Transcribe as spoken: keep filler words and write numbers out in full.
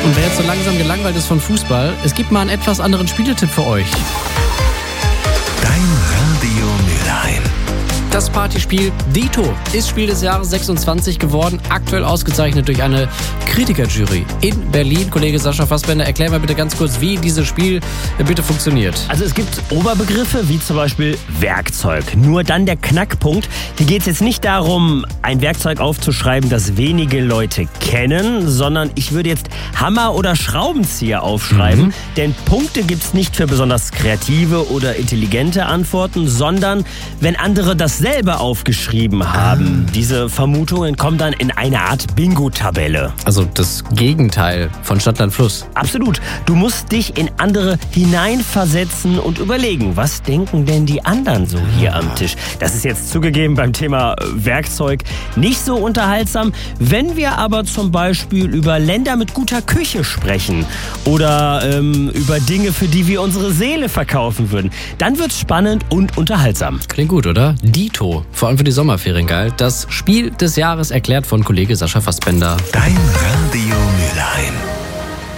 Und wer jetzt so langsam gelangweilt ist von Fußball, es gibt mal einen etwas anderen Spieletipp für euch. Dein Radio Mülheim. Das Partyspiel Dito ist Spiel des Jahres sechsundzwanzig geworden, aktuell ausgezeichnet durch eine Kritikerjury in Berlin. Kollege Sascha Fassbender, erklär mal bitte ganz kurz, wie dieses Spiel bitte funktioniert. Also es gibt Oberbegriffe wie zum Beispiel Werkzeug. Nur dann der Knackpunkt. Hier geht es jetzt nicht darum, ein Werkzeug aufzuschreiben, das wenige Leute kennen, sondern ich würde jetzt Hammer oder Schraubenzieher aufschreiben. Mhm. Denn Punkte gibt es nicht für besonders kreative oder intelligente Antworten, sondern wenn andere das selber aufgeschrieben haben. Ah. Diese Vermutungen kommen dann in eine Art Bingo-Tabelle. Also das Gegenteil von Stadt, Land, Fluss. Absolut. Du musst dich in andere hineinversetzen und überlegen, was denken denn die anderen so hier am Tisch? Das ist jetzt zugegeben beim Thema Werkzeug nicht so unterhaltsam. Wenn wir aber zum Beispiel über Länder mit guter Küche sprechen oder ähm, über Dinge, für die wir unsere Seele verkaufen würden, dann wird's spannend und unterhaltsam. Klingt gut, oder? Dito, vor allem für die Sommerferien geil. Das Spiel des Jahres erklärt von Kollege Sascha Fassbender. Dein Radio Mülheim.